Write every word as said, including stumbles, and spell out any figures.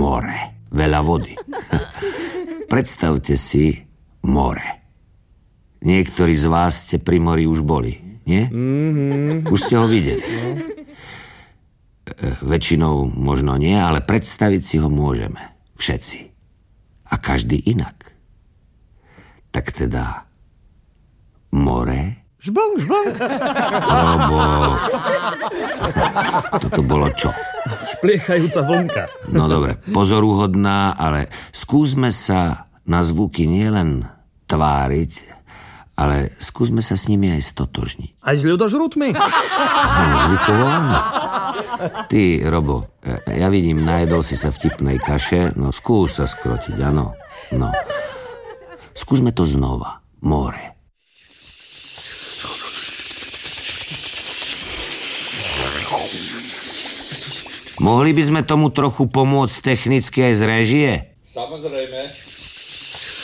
more, veľa vody. Predstavte si more. Niektorí z vás ste pri mori už boli, nie? Mm-hmm. Už ste ho videli. No. Väčšinou možno nie, ale predstaviť si ho môžeme. Všetci. A každý inak. Tak teda more... Žbong, žbong. Robo. Toto bolo čo? Špliechajúca vlnka. No dobre, pozoruhodná, ale skúsme sa na zvuky nielen tváriť, ale skúsme sa s nimi aj stotožniť. Aj s ľudožrutmi? Zvukovo áno. Ty, Robo, ja vidím, najedol si sa vtipnej kaše, no skús sa skrotiť, áno. No. Skúsme to znova. More. Mohli by sme tomu trochu pomôcť technicky aj z réžie? Samozrejme.